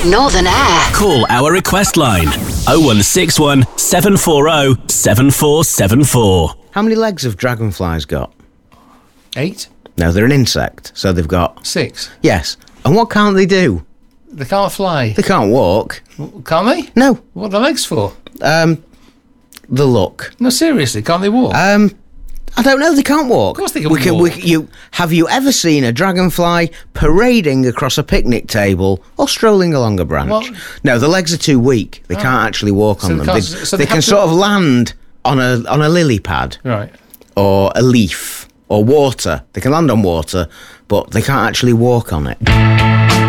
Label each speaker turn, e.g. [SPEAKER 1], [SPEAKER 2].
[SPEAKER 1] Northern Air.
[SPEAKER 2] Call our request line 0161 740 7474.
[SPEAKER 3] How many legs have dragonflies got?
[SPEAKER 4] 8?
[SPEAKER 3] No, they're an insect, so they've got...
[SPEAKER 4] 6?
[SPEAKER 3] Yes. And what can't they do?
[SPEAKER 4] They can't fly.
[SPEAKER 3] They can't walk.
[SPEAKER 4] Can't they?
[SPEAKER 3] No.
[SPEAKER 4] What are the legs for?
[SPEAKER 3] The look.
[SPEAKER 4] No, seriously, can't they walk?
[SPEAKER 3] I don't know, they can't walk.
[SPEAKER 4] Of course they can walk.
[SPEAKER 3] Have you ever seen a dragonfly parading across a picnic table or strolling along a branch?
[SPEAKER 4] What?
[SPEAKER 3] No, the legs are too weak. They can't actually walk on them. They can sort of land on a lily pad.
[SPEAKER 4] Right.
[SPEAKER 3] Or a leaf or water. They can land on water, but they can't actually walk on it.